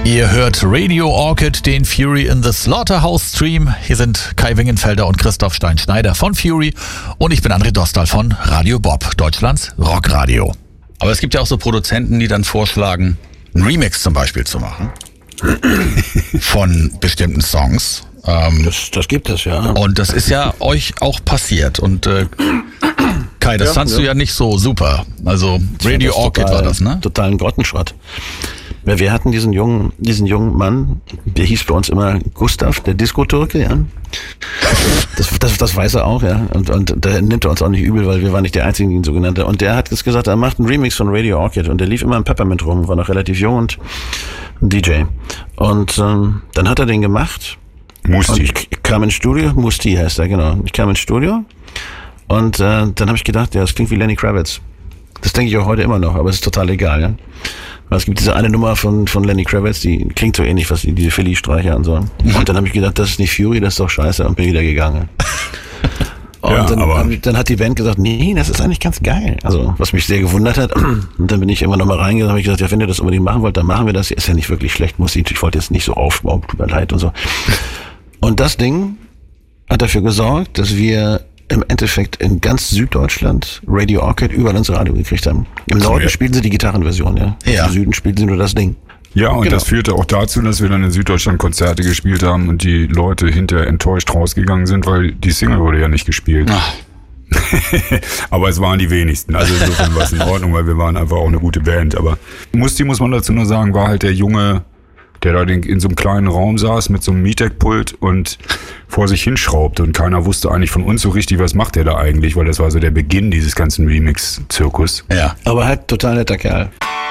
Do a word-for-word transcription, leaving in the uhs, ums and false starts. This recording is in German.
Ihr hört Radio Orchid, den Fury in the Slaughterhouse Stream. Hier sind Kai Wingenfelder und Christoph Stein-Schneider von Fury und ich bin André Dostal von Radio Bob, Deutschlands Rockradio. Aber es gibt ja auch so Produzenten, die dann vorschlagen, einen Remix zum Beispiel zu machen von bestimmten Songs. Ähm, das, das gibt es, ja. Und das ist ja euch auch passiert. Und äh, Kai, das ja, fandst ja. du ja nicht so super. Also Radio Orchid total, war das, ne? Total ein Grottenschrott. Wir hatten diesen jungen, diesen jungen Mann, der hieß bei uns immer Gustav, der Disco-Türke, ja. Das, das, das weiß er auch, ja. Und, und da nimmt er uns auch nicht übel, weil wir waren nicht die Einzigen, die ihn so genannt haben. Und der hat jetzt gesagt, er macht einen Remix von Radio Orchid und der lief immer im Peppermint rum, war noch relativ jung und ein D J. Und ähm, dann hat er den gemacht. Musti. Ich kam ins Studio, Musti heißt er, genau. Ich kam ins Studio und äh, dann habe ich gedacht, ja, das klingt wie Lenny Kravitz. Das denke ich auch heute immer noch, aber es ist total egal, ja. Es gibt diese eine Nummer von von Lenny Kravitz, die klingt so ähnlich, was die, diese Philly-Streicher und so. Und dann habe ich gedacht, das ist nicht Fury, das ist doch scheiße und bin wieder gegangen. Und ja, dann, aber dann hat die Band gesagt, nee, das ist eigentlich ganz geil. Also, was mich sehr gewundert hat. Und dann bin ich immer noch mal reingegangen, habe ich gesagt, ja, wenn ihr das unbedingt machen wollt, dann machen wir das. Ist ja nicht wirklich schlecht, muss ich, ich wollte jetzt nicht so aufbauen, tut mir leid und so. Und das Ding hat dafür gesorgt, dass wir im Endeffekt in ganz Süddeutschland Radio Orchid überall ins Radio gekriegt haben. Im Norden ja. spielen sie die Gitarrenversion, ja. ja. Im Süden spielen sie nur das Ding. Ja, und genau. das führte auch dazu, dass wir dann in Süddeutschland Konzerte gespielt haben und die Leute hinterher enttäuscht rausgegangen sind, weil die Single wurde ja nicht gespielt. Aber es waren die wenigsten. Also insofern war es in Ordnung, weil wir waren einfach auch eine gute Band. Aber Musti, muss man dazu nur sagen, war halt der Junge, der da in so einem kleinen Raum saß mit so einem Mietec-Pult und vor sich hinschraubte und keiner wusste eigentlich von uns so richtig, was macht der da eigentlich, weil das war so der Beginn dieses ganzen Remix-Zirkus. Ja. Aber halt total netter Kerl.